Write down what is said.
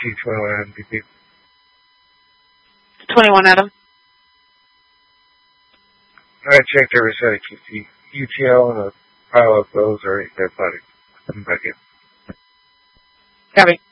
T21 MVP. 21, Adam. I checked every set of UTL and a pile of those are dead bodies. I'm back in. Copy.